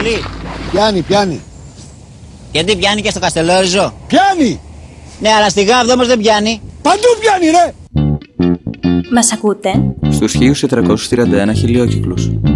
πολύ. Πιάνει. Γιατί πιάνει και στο Καστελόριζο? Πιάνει! Ναι, αλλά στη Γάβδο όμως δεν πιάνει. Παντού πιάνει, ρε! Μας ακούτε? Στους 1431 χιλιόκυκλους.